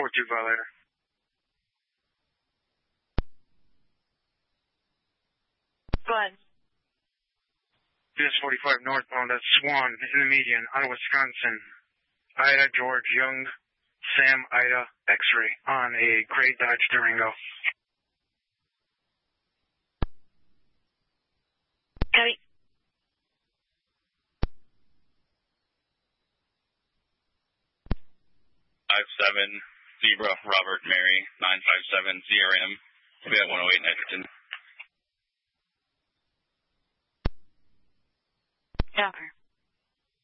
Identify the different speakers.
Speaker 1: 4-2 violator.
Speaker 2: Go ahead.
Speaker 1: DS 45 northbound at Swan in the median, Ottawa, Wisconsin. Ida, George, Young, Sam, Ida, X-ray on a gray Dodge Durango.
Speaker 2: Copy.
Speaker 3: Zebra, Robert, Mary, 957 ZRM, we have 108 Edgerton.
Speaker 2: Okay.